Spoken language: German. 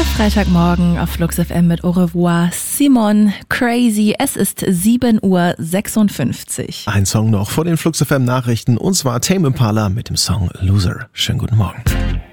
Der Freitagmorgen auf Flux FM mit Au revoir Simon, Crazy. Es ist 7:56 Uhr. Ein Song noch vor den Flux FM Nachrichten und zwar Tame Impala mit dem Song Loser. Schönen guten Morgen.